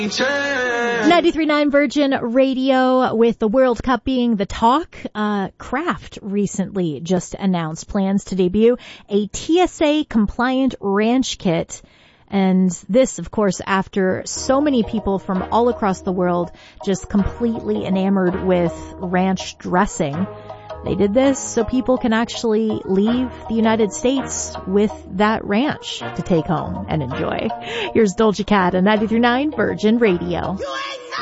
93.9 Virgin Radio. With the World Cup being the talk, Kraft recently just announced plans to debut a TSA-compliant ranch kit. And this, of course, after so many people from all across the world just completely enamored with ranch dressing. They did this so people can actually leave the United States with that ranch to take home and enjoy. Here's Doja Cat on 93.9 Virgin Radio.